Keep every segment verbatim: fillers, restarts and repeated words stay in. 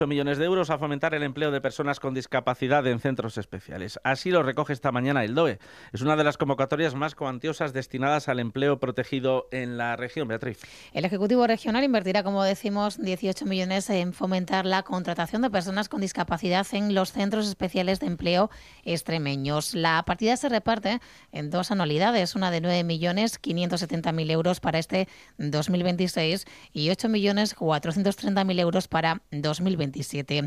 millones de euros a fomentar el empleo de personas con discapacidad en centros especiales. Así lo recoge esta mañana el D O E. Es una de las convocatorias más cuantiosas destinadas al empleo protegido en la región. Beatriz. El Ejecutivo Regional invertirá, como decimos, dieciocho millones en fomentar la contratación de personas con discapacidad en los centros especiales de empleo extremeños. La partida se reparte en dos anualidades, una de nueve millones quinientos setenta mil euros para este dos mil veintiséis y ocho millones cuatrocientos treinta mil euros para dos mil veintisiete.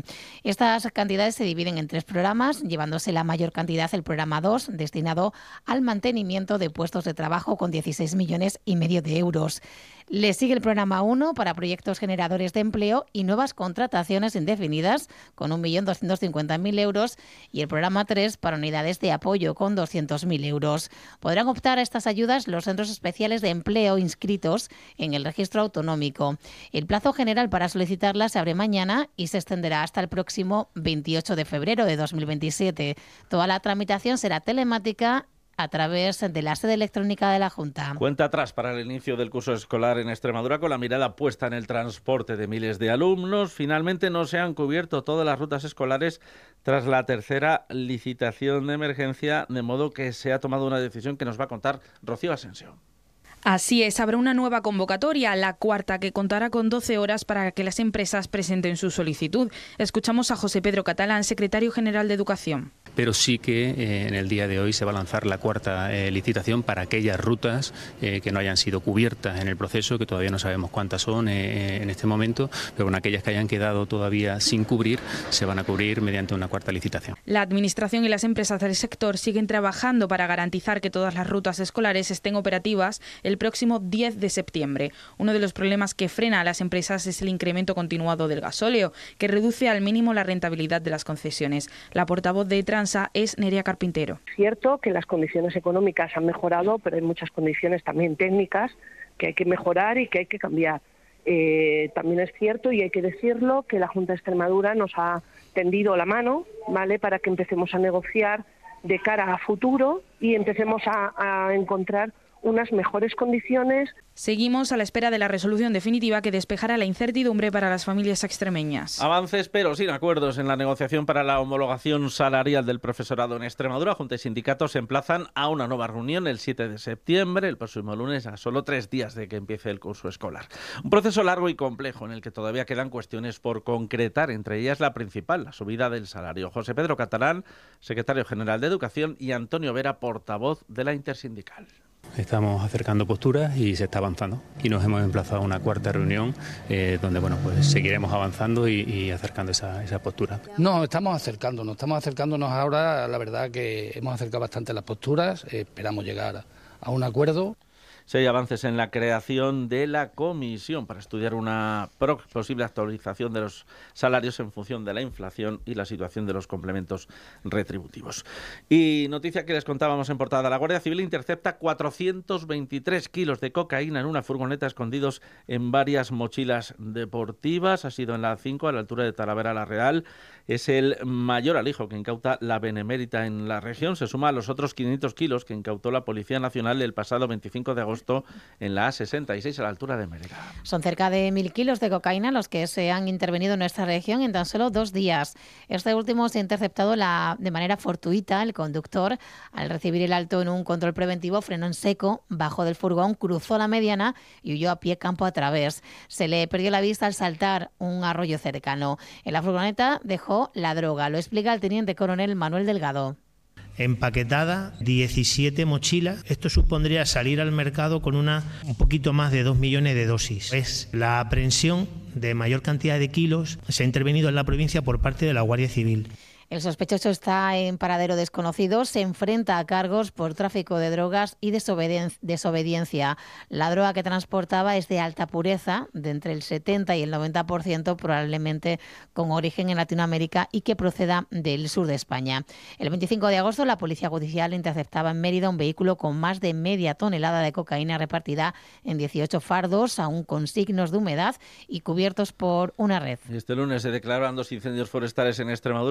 Estas cantidades se dividen en tres programas, llevándose la mayor cantidad el programa dos, destinado al mantenimiento de puestos de trabajo con dieciséis millones y medio de euros. Le sigue el programa uno para proyectos generadores de empleo y nuevas contrataciones indefinidas con un millón doscientos cincuenta mil euros y el programa tres para unidades de apoyo con doscientos mil euros. Podrán optar a estas ayudas los centros especiales de empleo inscritos en el registro autonómico. El plazo general para solicitarlas se abre mañana y se extenderá hasta el próximo veintiocho de febrero de dos mil veintisiete. Toda la tramitación será telemática a través de la sede electrónica de la Junta. Cuenta atrás para el inicio del curso escolar en Extremadura, con la mirada puesta en el transporte de miles de alumnos. Finalmente no se han cubierto todas las rutas escolares tras la tercera licitación de emergencia, de modo que se ha tomado una decisión que nos va a contar Rocío Asensio. Así es, habrá una nueva convocatoria, la cuarta, que contará con doce horas para que las empresas presenten su solicitud. Escuchamos a José Pedro Catalán, secretario general de Educación. Pero sí que eh, en el día de hoy se va a lanzar la cuarta eh, licitación para aquellas rutas eh, que no hayan sido cubiertas en el proceso, que todavía no sabemos cuántas son eh, en este momento, pero con aquellas que hayan quedado todavía sin cubrir, se van a cubrir mediante una cuarta licitación. La Administración y las empresas del sector siguen trabajando para garantizar que todas las rutas escolares estén operativas el próximo diez de septiembre. Uno de los problemas que frena a las empresas es el incremento continuado del gasóleo, que reduce al mínimo la rentabilidad de las concesiones. La portavoz de Transa es Nerea Carpintero. Es cierto que las condiciones económicas han mejorado, pero hay muchas condiciones también técnicas que hay que mejorar y que hay que cambiar. Eh, también es cierto, y hay que decirlo, que la Junta de Extremadura nos ha tendido la mano, ¿vale?, para que empecemos a negociar de cara a futuro y empecemos a, a encontrar unas mejores condiciones. Seguimos a la espera de la resolución definitiva que despejará la incertidumbre para las familias extremeñas. Avances, pero sin acuerdos en la negociación para la homologación salarial del profesorado en Extremadura. Junta y sindicatos se emplazan a una nueva reunión el siete de septiembre, el próximo lunes, a solo tres días de que empiece el curso escolar. Un proceso largo y complejo en el que todavía quedan cuestiones por concretar, entre ellas la principal, la subida del salario. José Pedro Catalán, secretario general de Educación, y Antonio Vera, portavoz de la intersindical. Estamos acercando posturas y se está avanzando. Y nos hemos emplazado a una cuarta reunión eh, donde bueno, pues seguiremos avanzando y, y acercando esa, esa postura. No, estamos acercándonos, estamos acercándonos ahora. La verdad que hemos acercado bastante las posturas, eh, esperamos llegar a, a un acuerdo. Si hay avances en la creación de la comisión para estudiar una posible actualización de los salarios en función de la inflación y la situación de los complementos retributivos. Y noticia que les contábamos en portada: la Guardia Civil intercepta cuatrocientos veintitrés kilos de cocaína en una furgoneta, escondidos en varias mochilas deportivas. Ha sido en la A cinco, a la altura de Talavera la Real. Es el mayor alijo que incauta la Benemérita en la región. Se suma a los otros quinientos kilos que incautó la Policía Nacional el pasado veinticinco de agosto en la A sesenta y seis, a la altura de Mérida. Son cerca de mil kilos de cocaína los que se han intervenido en nuestra región en tan solo dos días. Este último se ha interceptado la, de manera fortuita. El conductor, al recibir el alto en un control preventivo, frenó en seco, bajó del furgón, cruzó la mediana y huyó a pie campo a través. Se le perdió la vista al saltar un arroyo cercano. En la furgoneta dejó la droga. Lo explica el teniente coronel Manuel Delgado. Empaquetada, diecisiete mochilas. Esto supondría salir al mercado con una un poquito más de dos millones de dosis. Es la aprehensión de mayor cantidad de kilos. Se ha intervenido en la provincia por parte de la Guardia Civil. El sospechoso está en paradero desconocido, se enfrenta a cargos por tráfico de drogas y desobedien- desobediencia. La droga que transportaba es de alta pureza, de entre el setenta y el noventa por ciento, probablemente con origen en Latinoamérica y que proceda del sur de España. El veinticinco de agosto la Policía Judicial interceptaba en Mérida un vehículo con más de media tonelada de cocaína repartida en dieciocho fardos, aún con signos de humedad y cubiertos por una red. Este lunes se declararon dos incendios forestales en Extremadura, en Valverde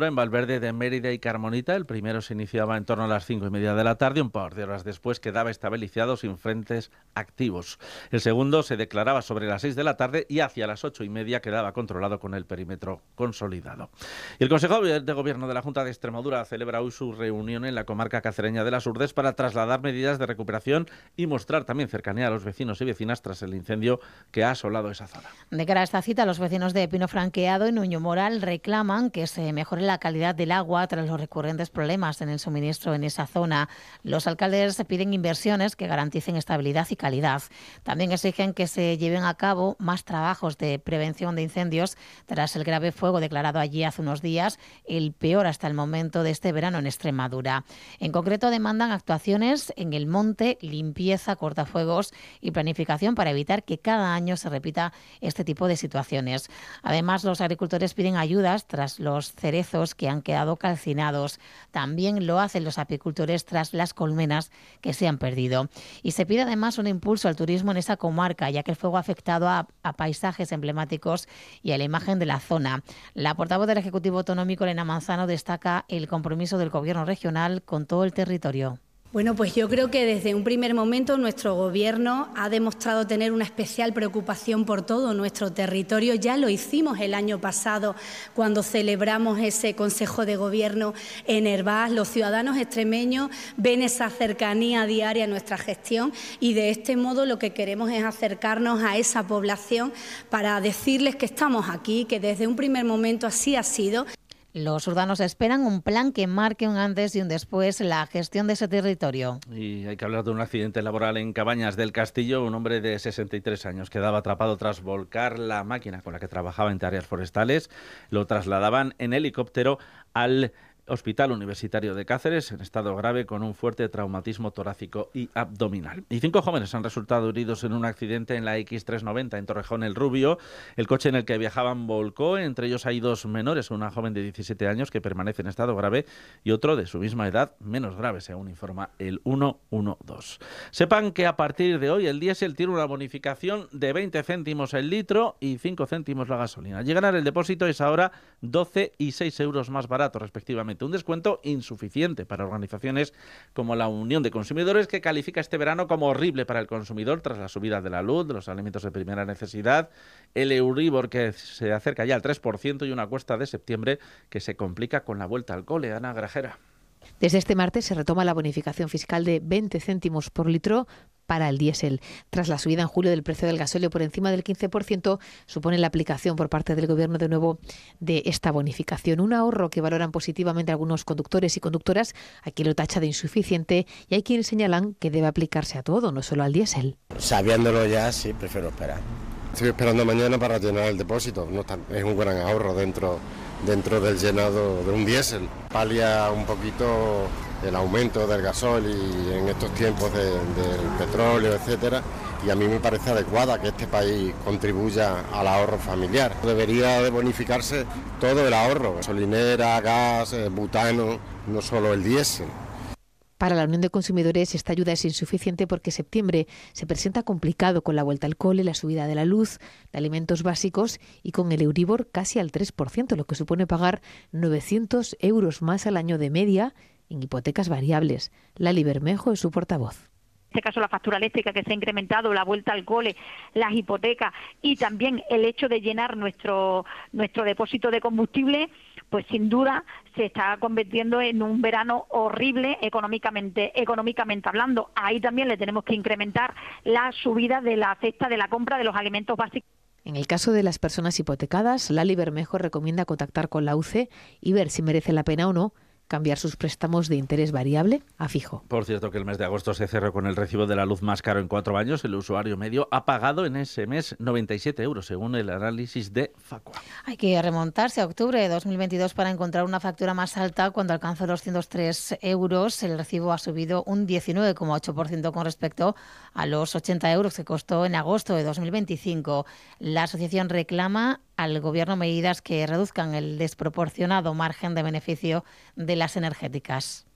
verde de Mérida y Carmonita. El primero se iniciaba en torno a las cinco y media de la tarde, un par de horas después quedaba estabilizado sin frentes activos. El segundo se declaraba sobre las seis de la tarde y hacia las ocho y media quedaba controlado con el perímetro consolidado. Y el Consejo de Gobierno de la Junta de Extremadura celebra hoy su reunión en la comarca cacereña de las Urdes para trasladar medidas de recuperación y mostrar también cercanía a los vecinos y vecinas tras el incendio que ha asolado esa zona. De cara a esta cita, los vecinos de Pino Franqueado y Nuño Moral reclaman que se mejore la calidad del agua tras los recurrentes problemas en el suministro en esa zona. Los alcaldes piden inversiones que garanticen estabilidad y calidad. También exigen que se lleven a cabo más trabajos de prevención de incendios tras el grave fuego declarado allí hace unos días, el peor hasta el momento de este verano en Extremadura. En concreto, demandan actuaciones en el monte, limpieza, cortafuegos y planificación para evitar que cada año se repita este tipo de situaciones. Además, los agricultores piden ayudas tras los cerezos que han quedado calcinados. También lo hacen los apicultores tras las colmenas que se han perdido. Y se pide además un impulso al turismo en esa comarca, ya que el fuego ha afectado a, a paisajes emblemáticos y a la imagen de la zona. La portavoz del Ejecutivo Autonómico, Elena Manzano, destaca el compromiso del Gobierno regional con todo el territorio. Bueno, pues yo creo que desde un primer momento nuestro Gobierno ha demostrado tener una especial preocupación por todo nuestro territorio. Ya lo hicimos el año pasado cuando celebramos ese Consejo de Gobierno en Hervás. Los ciudadanos extremeños ven esa cercanía diaria a nuestra gestión y de este modo lo que queremos es acercarnos a esa población para decirles que estamos aquí, que desde un primer momento así ha sido. Los urdanos esperan un plan que marque un antes y un después en la gestión de ese territorio. Y hay que hablar de un accidente laboral en Cabañas del Castillo. Un hombre de sesenta y tres años quedaba atrapado tras volcar la máquina con la que trabajaba en tareas forestales. Lo trasladaban en helicóptero al Hospital Universitario de Cáceres en estado grave con un fuerte traumatismo torácico y abdominal. Y cinco jóvenes han resultado heridos en un accidente en la equis trescientos noventa en Torrejón el Rubio. El coche en el que viajaban volcó. Entre ellos hay dos menores, una joven de diecisiete años que permanece en estado grave y otro de su misma edad menos grave, según informa el ciento doce. Sepan que a partir de hoy el diésel tiene una bonificación de veinte céntimos el litro y cinco céntimos la gasolina. Al llegar el depósito es ahora doce y seis euros más barato respectivamente. Un descuento insuficiente para organizaciones como la Unión de Consumidores, que califica este verano como horrible para el consumidor tras la subida de la luz, de los alimentos de primera necesidad, el Euribor que se acerca ya al tres por ciento y una cuesta de septiembre que se complica con la vuelta al cole. Ana Grajera. Desde este martes se retoma la bonificación fiscal de veinte céntimos por litro para el diésel. Tras la subida en julio del precio del gasóleo por encima del quince por ciento, supone la aplicación por parte del Gobierno de nuevo de esta bonificación. Un ahorro que valoran positivamente algunos conductores y conductoras. Aquí lo tacha de insuficiente y hay quienes señalan que debe aplicarse a todo, no solo al diésel. Sabiéndolo ya, sí, prefiero esperar. Estoy esperando mañana para llenar el depósito. No está, es un gran ahorro dentro, dentro del llenado de un diésel. Palia un poquito el aumento del gasol y en estos tiempos de, del petróleo, etcétera, y a mí me parece adecuada que este país contribuya al ahorro familiar. Debería de bonificarse todo el ahorro, gasolinera, gas, butano, no solo el diésel. Para la Unión de Consumidores esta ayuda es insuficiente porque septiembre se presenta complicado con la vuelta al cole, la subida de la luz, de alimentos básicos y con el Euribor casi al tres por ciento, lo que supone pagar novecientos euros más al año de media en hipotecas variables. Lali Bermejo es su portavoz. En este caso la factura eléctrica que se ha incrementado, la vuelta al cole, las hipotecas y también el hecho de llenar nuestro nuestro depósito de combustible, pues sin duda se está convirtiendo en un verano horrible económicamente económicamente hablando. Ahí también le tenemos que incrementar la subida de la cesta de la compra de los alimentos básicos. En el caso de las personas hipotecadas, Lali Bermejo recomienda contactar con la U C E y ver si merece la pena o no cambiar sus préstamos de interés variable a fijo. Por cierto, que el mes de agosto se cerró con el recibo de la luz más caro en cuatro años. El usuario medio ha pagado en ese mes noventa y siete euros, según el análisis de Facua. Hay que remontarse a octubre de dos mil veintidós para encontrar una factura más alta. Cuando alcanzó los ciento tres euros, el recibo ha subido un diecinueve coma ocho por ciento con respecto a los ochenta euros que costó en agosto de dos mil veinticinco. La asociación reclama al Gobierno medidas que reduzcan el desproporcionado margen de beneficio de las energéticas.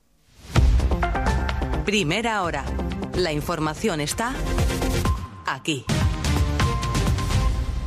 Primera hora. La información está aquí.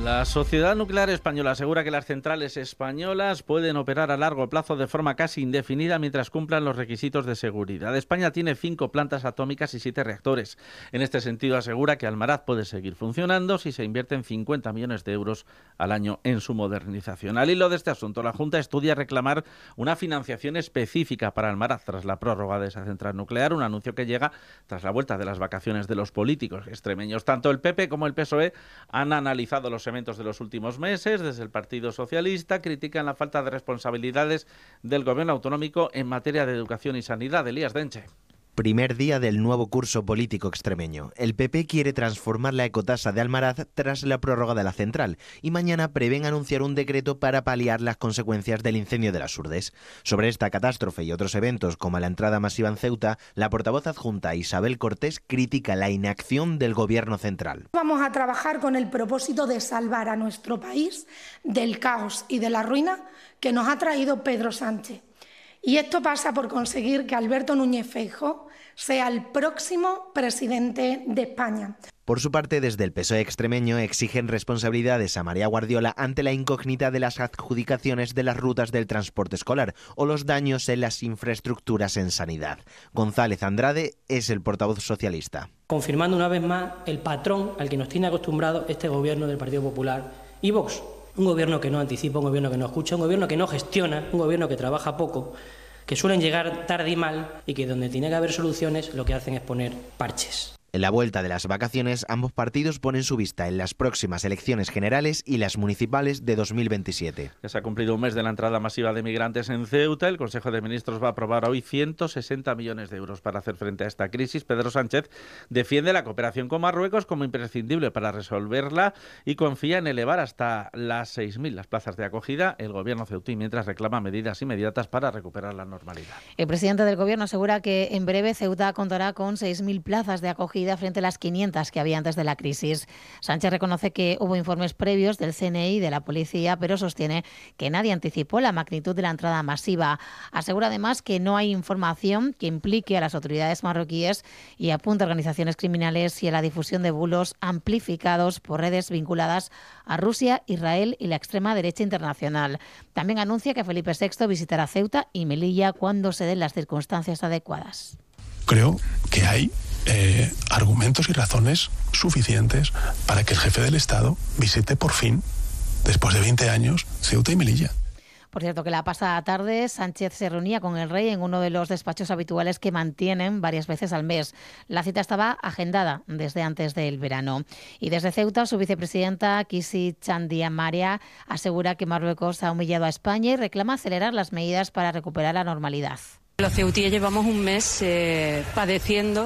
La Sociedad Nuclear Española asegura que las centrales españolas pueden operar a largo plazo de forma casi indefinida mientras cumplan los requisitos de seguridad. España tiene cinco plantas atómicas y siete reactores. En este sentido, asegura que Almaraz puede seguir funcionando si se invierten cincuenta millones de euros al año en su modernización. Al hilo de este asunto, la Junta estudia reclamar una financiación específica para Almaraz tras la prórroga de esa central nuclear, un anuncio que llega tras la vuelta de las vacaciones de los políticos extremeños. Tanto el P P como el P S O E han analizado los eventos de los últimos meses. Desde el Partido Socialista critican la falta de responsabilidades del Gobierno autonómico en materia de educación y sanidad. Elías Denche. Primer día del nuevo curso político extremeño. El P P quiere transformar la ecotasa de Almaraz tras la prórroga de la central y mañana prevén anunciar un decreto para paliar las consecuencias del incendio de las Urdes. Sobre esta catástrofe y otros eventos como la entrada masiva en Ceuta, la portavoz adjunta Isabel Cortés critica la inacción del Gobierno central. Vamos a trabajar con el propósito de salvar a nuestro país del caos y de la ruina que nos ha traído Pedro Sánchez. Y esto pasa por conseguir que Alberto Núñez Feijóo sea el próximo presidente de España. Por su parte, desde el P S O E extremeño exigen responsabilidades a María Guardiola ante la incógnita de las adjudicaciones de las rutas del transporte escolar o los daños en las infraestructuras en sanidad. González Andrade es el portavoz socialista. Confirmando una vez más el patrón al que nos tiene acostumbrado este gobierno del Partido Popular y Vox. Un gobierno que no anticipa, un gobierno que no escucha, un gobierno que no gestiona, un gobierno que trabaja poco, que suelen llegar tarde y mal y que donde tiene que haber soluciones lo que hacen es poner parches. En la vuelta de las vacaciones, ambos partidos ponen su vista en las próximas elecciones generales y las municipales de dos mil veintisiete. Ya se ha cumplido un mes de la entrada masiva de migrantes en Ceuta. El Consejo de Ministros va a aprobar hoy ciento sesenta millones de euros para hacer frente a esta crisis. Pedro Sánchez defiende la cooperación con Marruecos como imprescindible para resolverla y confía en elevar hasta las seis mil las plazas de acogida. El gobierno ceutí mientras reclama medidas inmediatas para recuperar la normalidad. El presidente del gobierno asegura que en breve Ceuta contará con seis mil plazas de acogida frente a las quinientas que había antes de la crisis. Sánchez reconoce que hubo informes previos del C N I y de la policía, pero sostiene que nadie anticipó la magnitud de la entrada masiva. Asegura además que no hay información que implique a las autoridades marroquíes y apunta a organizaciones criminales y a la difusión de bulos amplificados por redes vinculadas a Rusia, Israel y la extrema derecha internacional. También anuncia que Felipe sexto visitará Ceuta y Melilla cuando se den las circunstancias adecuadas. Creo que hay eh, argumentos y razones suficientes para que el jefe del Estado visite por fin, después de veinte años, Ceuta y Melilla. Por cierto, que la pasada tarde Sánchez se reunía con el rey en uno de los despachos habituales que mantienen varias veces al mes. La cita estaba agendada desde antes del verano. Y desde Ceuta, su vicepresidenta Kisi Chandiamaria asegura que Marruecos ha humillado a España y reclama acelerar las medidas para recuperar la normalidad. Los ceutíes llevamos un mes eh, padeciendo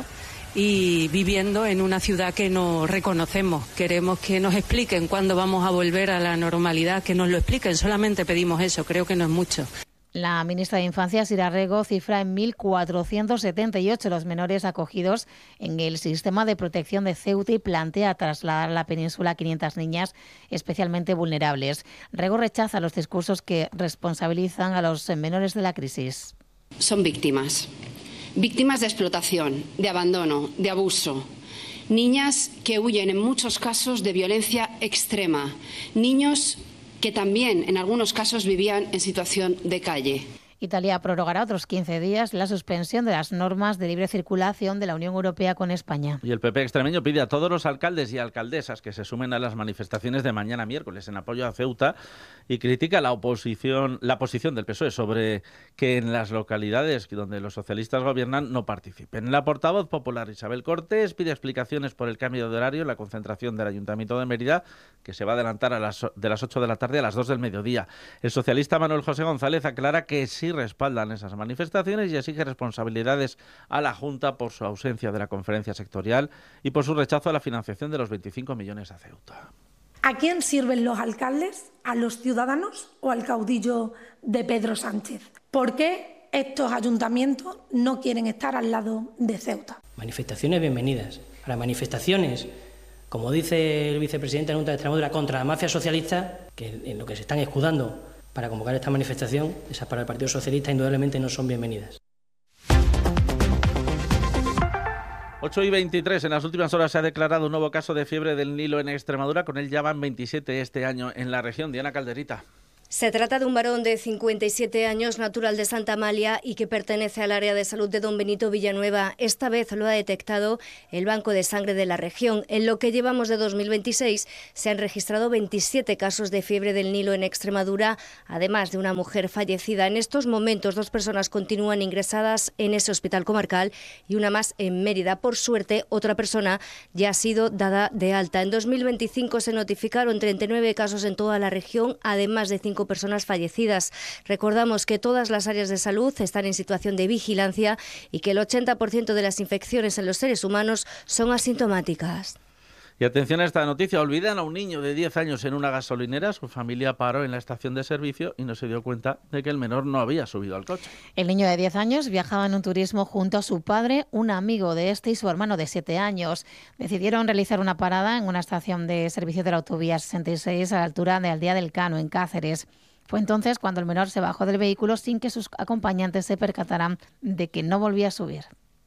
y viviendo en una ciudad que no reconocemos. Queremos que nos expliquen cuándo vamos a volver a la normalidad, que nos lo expliquen. Solamente pedimos eso, creo que no es mucho. La ministra de Infancia, Sira Rego, cifra en mil cuatrocientos setenta y ocho los menores acogidos en el sistema de protección de Ceuta y plantea trasladar a la península a quinientas niñas especialmente vulnerables. Rego rechaza los discursos que responsabilizan a los menores de la crisis. Son víctimas, víctimas de explotación, de abandono, de abuso. Niñas que huyen en muchos casos de violencia extrema. Niños que también en algunos casos vivían en situación de calle. Italia prorrogará otros quince días la suspensión de las normas de libre circulación de la Unión Europea con España. Y el P P extremeño pide a todos los alcaldes y alcaldesas que se sumen a las manifestaciones de mañana miércoles en apoyo a Ceuta y critica la oposición, la posición del P S O E sobre que en las localidades donde los socialistas gobiernan no participen. La portavoz popular Isabel Cortés pide explicaciones por el cambio de horario en la concentración del Ayuntamiento de Mérida, que se va a adelantar a las, de las ocho de la tarde a las dos del mediodía. El socialista Manuel José González aclara que sí respaldan esas manifestaciones y exige responsabilidades a la Junta por su ausencia de la conferencia sectorial y por su rechazo a la financiación de los veinticinco millones a Ceuta. ¿A quién sirven los alcaldes? ¿A los ciudadanos o al caudillo de Pedro Sánchez? ¿Por qué estos ayuntamientos no quieren estar al lado de Ceuta? Manifestaciones bienvenidas. Para manifestaciones, como dice el vicepresidente de la Junta de Extremadura, contra la mafia socialista, que en lo que se están escudando para convocar esta manifestación, esas para el Partido Socialista indudablemente no son bienvenidas. ocho y veintitrés, en las últimas horas se ha declarado un nuevo caso de fiebre del Nilo en Extremadura, con él ya van veintisiete este año en la región. Diana Calderita. Se trata de un varón de cincuenta y siete años, natural de Santa Amalia y que pertenece al área de salud de Don Benito Villanueva. Esta vez lo ha detectado el Banco de Sangre de la región. En lo que llevamos de dos mil veintiséis se han registrado veintisiete casos de fiebre del Nilo en Extremadura, además de una mujer fallecida. En estos momentos dos personas continúan ingresadas en ese hospital comarcal y una más en Mérida. Por suerte, otra persona ya ha sido dada de alta. En dos mil veinticinco se notificaron treinta y nueve casos en toda la región, además de cinco personas fallecidas. Recordamos que todas las áreas de salud están en situación de vigilancia y que el ochenta por ciento de las infecciones en los seres humanos son asintomáticas. Y atención a esta noticia, olvidan a un niño de diez años en una gasolinera. Su familia paró en la estación de servicio y no se dio cuenta de que el menor no había subido al coche. El niño de diez años viajaba en un turismo junto a su padre, un amigo de este y su hermano de siete años. Decidieron realizar una parada en una estación de servicio de la autovía sesenta y seis a la altura de Aldea del Cano, en Cáceres. Fue entonces cuando el menor se bajó del vehículo sin que sus acompañantes se percataran de que no volvía a subir.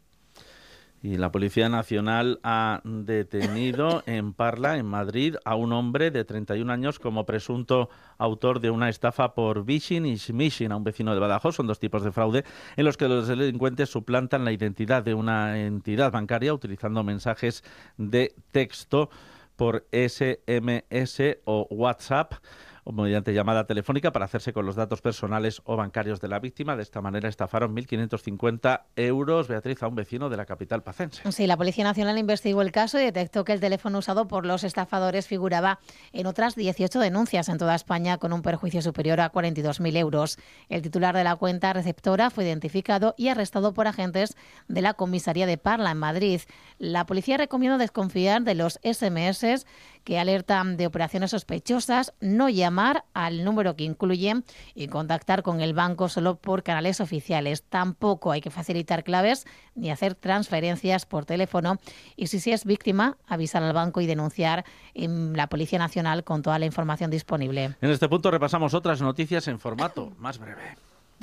Y la Policía Nacional ha detenido en Parla, en Madrid, a un hombre de treinta y un años como presunto autor de una estafa por phishing y smishing a un vecino de Badajoz. Son dos tipos de fraude en los que los delincuentes suplantan la identidad de una entidad bancaria utilizando mensajes de texto por ese eme ese o WhatsApp o mediante llamada telefónica para hacerse con los datos personales o bancarios de la víctima. De esta manera estafaron mil quinientos cincuenta euros, Beatriz, a un vecino de la capital pacense. Sí, la Policía Nacional investigó el caso y detectó que el teléfono usado por los estafadores figuraba en otras dieciocho denuncias en toda España con un perjuicio superior a cuarenta y dos mil euros. El titular de la cuenta receptora fue identificado y arrestado por agentes de la comisaría de Parla, en Madrid. La policía recomienda desconfiar de los ese eme ese que alertan de operaciones sospechosas, no llamar al número que incluyen y contactar con el banco solo por canales oficiales. Tampoco hay que facilitar claves ni hacer transferencias por teléfono. Y si se es víctima, avisar al banco y denunciar en la Policía Nacional con toda la información disponible. En este punto repasamos otras noticias en formato más breve.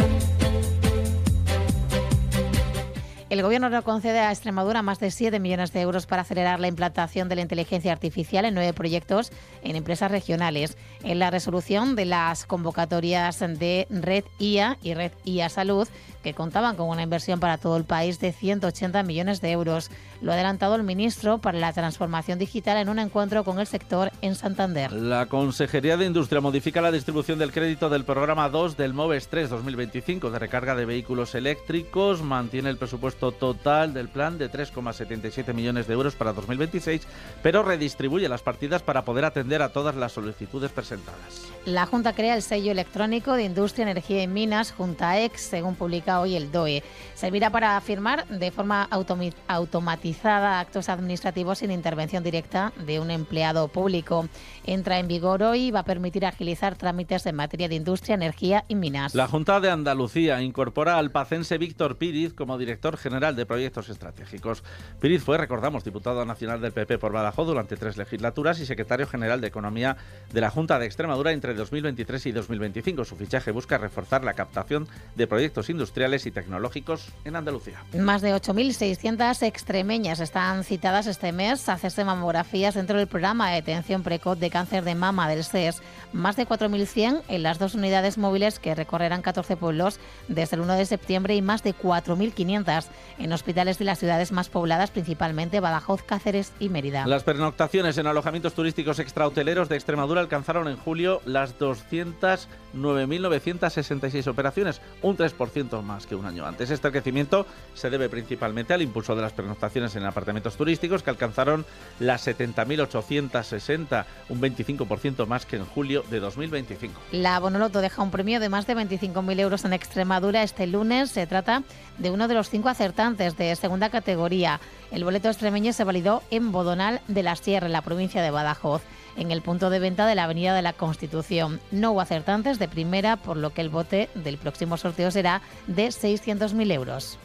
El Gobierno no concede a Extremadura más de siete millones de euros para acelerar la implantación de la inteligencia artificial en nueve proyectos en empresas regionales. En la resolución de las convocatorias de Red I A y Red I A Salud, que contaban con una inversión para todo el país de ciento ochenta millones de euros. Lo ha adelantado el ministro para la Transformación Digital en un encuentro con el sector en Santander. La Consejería de Industria modifica la distribución del crédito del programa dos del MOVES tres dos mil veinticinco de recarga de vehículos eléctricos. Mantiene el presupuesto total del plan de tres coma setenta y siete millones de euros para dos mil veintiséis, pero redistribuye las partidas para poder atender a todas las solicitudes presentadas. La Junta crea el sello electrónico de Industria, Energía y Minas, Juntaex, según publica hoy el D O E. Servirá para firmar de forma automatizada actos administrativos sin intervención directa de un empleado público. Entra en vigor hoy y va a permitir agilizar trámites en materia de industria, energía y minas. La Junta de Andalucía incorpora al pacense Víctor Píriz como director general de proyectos estratégicos. Píriz fue, recordamos, diputado nacional del P P por Badajoz durante tres legislaturas y secretario general de Economía de la Junta de Extremadura entre dos mil veintitrés y dos mil veinticinco. Su fichaje busca reforzar la captación de proyectos industriales y tecnológicos en Andalucía. Más de ocho mil seiscientas extremeñas están citadas este mes a hacerse mamografías dentro del programa de detención precoz de cáncer de mama del C E S. Más de cuatro mil cien en las dos unidades móviles que recorrerán catorce pueblos desde el uno de septiembre y más de cuatro mil quinientas en hospitales de las ciudades más pobladas, principalmente Badajoz, Cáceres y Mérida. Las pernoctaciones en alojamientos turísticos extrahoteleros de Extremadura alcanzaron en julio las doscientas nueve mil novecientas sesenta y seis operaciones, un tres por ciento más que un año antes. Este crecimiento se debe principalmente al impulso de las pernoctaciones en apartamentos turísticos, que alcanzaron las setenta mil ochocientas sesenta, un veinticinco por ciento más que en julio de dos mil veinticinco. La Bonoloto deja un premio de más de veinticinco mil euros en Extremadura este lunes. Se trata de uno de los cinco acertantes de segunda categoría. El boleto extremeño se validó en Bodonal de la Sierra, en la provincia de Badajoz, en el punto de venta de la Avenida de la Constitución. No hubo acertantes de primera, por lo que el bote del próximo sorteo será de seiscientos mil euros.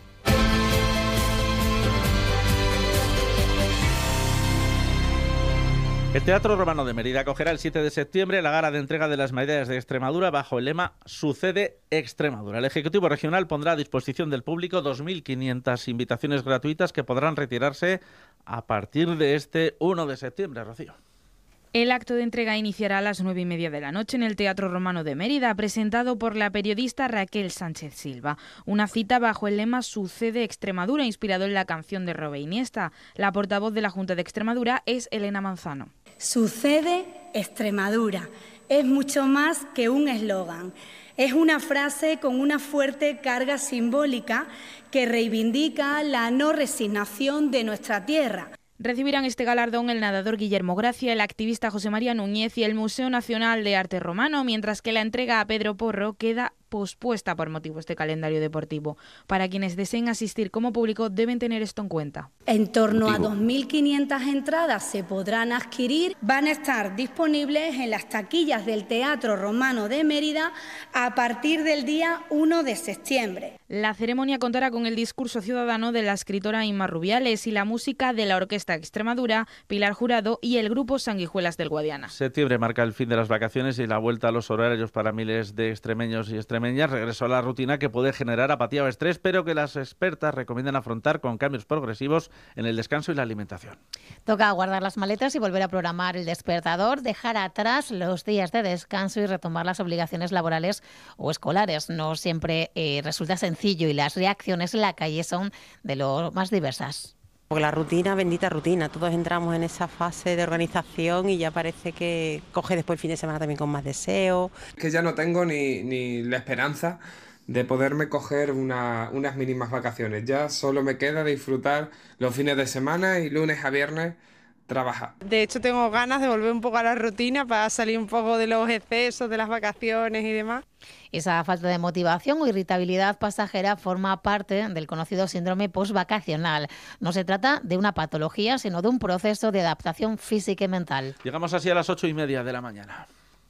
El Teatro Romano de Mérida acogerá el siete de septiembre la gala de entrega de las medallas de Extremadura bajo el lema Sucede Extremadura. El Ejecutivo Regional pondrá a disposición del público dos mil quinientas invitaciones gratuitas que podrán retirarse a partir de este uno de septiembre, Rocío. El acto de entrega iniciará a las nueve y media de la noche en el Teatro Romano de Mérida, presentado por la periodista Raquel Sánchez Silva. Una cita bajo el lema Sucede Extremadura, inspirado en la canción de Robe Iniesta. La portavoz de la Junta de Extremadura es Elena Manzano. Sucede Extremadura. Es mucho más que un eslogan. Es una frase con una fuerte carga simbólica que reivindica la no resignación de nuestra tierra. Recibirán este galardón el nadador Guillermo Gracia, el activista José María Núñez y el Museo Nacional de Arte Romano, mientras que la entrega a Pedro Porro queda pospuesta por motivos de calendario deportivo. Para quienes deseen asistir como público deben tener esto en cuenta. En torno a dos mil quinientas entradas se podrán adquirir, van a estar disponibles en las taquillas del Teatro Romano de Mérida a partir del día uno de septiembre. La ceremonia contará con el discurso ciudadano de la escritora Inma Rubiales y la música de la Orquesta Extremadura, Pilar Jurado y el grupo Sanguijuelas del Guadiana. Septiembre marca el fin de las vacaciones y la vuelta a los horarios para miles de extremeños y extremeñas. Regreso a la rutina que puede generar apatía o estrés, pero que las expertas recomiendan afrontar con cambios progresivos en el descanso y la alimentación. Toca guardar las maletas y volver a programar el despertador, dejar atrás los días de descanso y retomar las obligaciones laborales o escolares. No siempre eh, resulta sencillo y las reacciones en la calle son de lo más diversas. Porque la rutina, bendita rutina, todos entramos en esa fase de organización y ya parece que coge después el fin de semana también con más deseo. Que ya no tengo ni, ni la esperanza de poderme coger una, unas mínimas vacaciones, ya solo me queda disfrutar los fines de semana y lunes a viernes trabajar. De hecho tengo ganas de volver un poco a la rutina para salir un poco de los excesos de las vacaciones y demás. Esa falta de motivación o irritabilidad pasajera forma parte del conocido síndrome postvacacional. No se trata de una patología, sino de un proceso de adaptación física y mental. Llegamos así a las ocho y media de la mañana.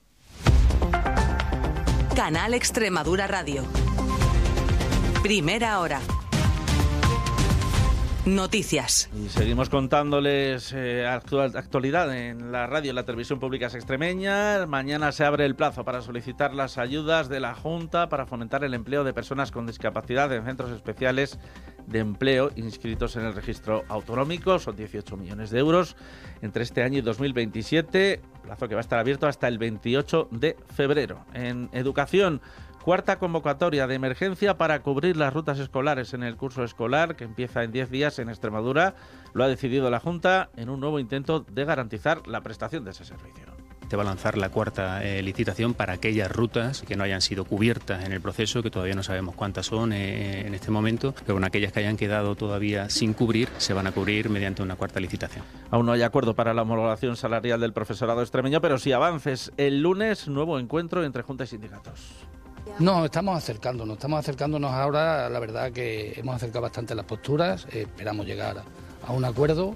Canal Extremadura Radio. Primera hora. Noticias. Y seguimos contándoles eh, actual, actualidad en la radio y la televisión públicas extremeñas. Mañana se abre el plazo para solicitar las ayudas de la Junta para fomentar el empleo de personas con discapacidad en centros especiales de empleo inscritos en el registro autonómico. Son dieciocho millones de euros entre este año y dos mil veintisiete, plazo que va a estar abierto hasta el veintiocho de febrero. En educación, cuarta convocatoria de emergencia para cubrir las rutas escolares en el curso escolar que empieza en diez días en Extremadura. Lo ha decidido la Junta en un nuevo intento de garantizar la prestación de ese servicio. Se va a lanzar la cuarta eh, licitación para aquellas rutas que no hayan sido cubiertas en el proceso, que todavía no sabemos cuántas son eh, en este momento, pero con aquellas que hayan quedado todavía sin cubrir, se van a cubrir mediante una cuarta licitación. Aún no hay acuerdo para la homologación salarial del profesorado extremeño, pero sí avances. El lunes, nuevo encuentro entre Junta y sindicatos. No, estamos acercándonos, estamos acercándonos ahora, la verdad que hemos acercado bastante las posturas, eh, esperamos llegar a un acuerdo.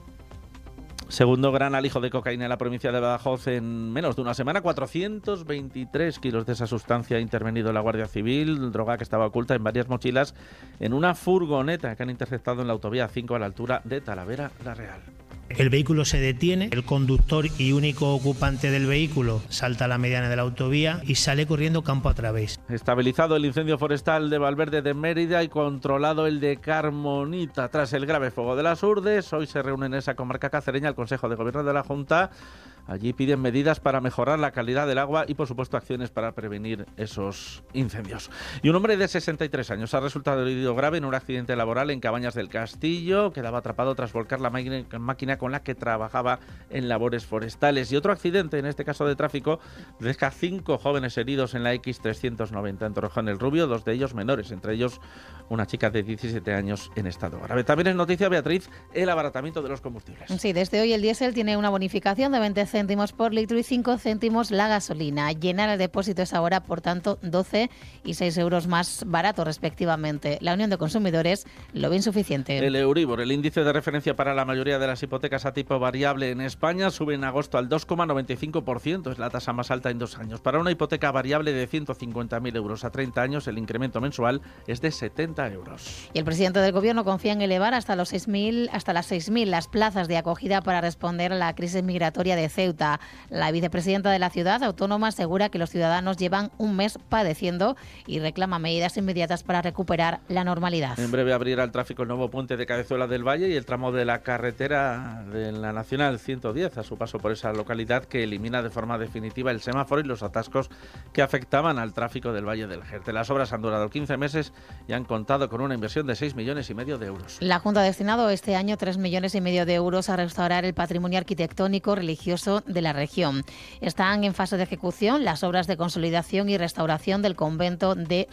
Segundo gran alijo de cocaína en la provincia de Badajoz en menos de una semana, cuatrocientos veintitrés kilos de esa sustancia ha intervenido la Guardia Civil, droga que estaba oculta en varias mochilas en una furgoneta que han interceptado en la autovía cinco a la altura de Talavera la Real. El vehículo se detiene, el conductor y único ocupante del vehículo salta a la mediana de la autovía y sale corriendo campo a través. Estabilizado el incendio forestal de Valverde de Mérida y controlado el de Carmonita. Tras el grave fuego de las Urdes, hoy se reúne en esa comarca cacereña el Consejo de Gobierno de la Junta. Allí piden medidas para mejorar la calidad del agua y, por supuesto, acciones para prevenir esos incendios. Y un hombre de sesenta y tres años ha resultado herido grave en un accidente laboral en Cabañas del Castillo. Quedaba atrapado tras volcar la máquina con la que trabajaba en labores forestales. Y otro accidente, en este caso de tráfico, deja cinco jóvenes heridos en la equis trescientos noventa en Torrejón el Rubio, dos de ellos menores, entre ellos una chica de diecisiete años en estado grave. También es noticia, Beatriz, el abaratamiento de los combustibles. Sí, desde hoy el diésel tiene una bonificación de veinte céntimos por litro y cinco céntimos la gasolina. Llenar el depósito es ahora, por tanto, doce y seis euros más barato respectivamente. La Unión de Consumidores lo ve insuficiente. El Euribor, el índice de referencia para la mayoría de las hipotecas a tipo variable en España, sube en agosto al dos coma noventa y cinco por ciento. Es la tasa más alta en dos años. Para una hipoteca variable de ciento cincuenta mil euros a treinta años, el incremento mensual es de setenta euros. Y el presidente del Gobierno confía en elevar hasta los seis mil, hasta las seis mil las plazas de acogida para responder a la crisis migratoria de Ceuta Ceuta. La vicepresidenta de la ciudad autónoma asegura que los ciudadanos llevan un mes padeciendo y reclama medidas inmediatas para recuperar la normalidad. En breve abrirá el tráfico el nuevo puente de Cabezuela del Valle y el tramo de la carretera de la Nacional ciento diez a su paso por esa localidad, que elimina de forma definitiva el semáforo y los atascos que afectaban al tráfico del Valle del Jerte. Las obras han durado quince meses y han contado con una inversión de seis millones y medio de euros. La Junta ha destinado este año tres millones y medio de euros a restaurar el patrimonio arquitectónico religioso de la región. Están en fase de ejecución las obras de consolidación y restauración del convento de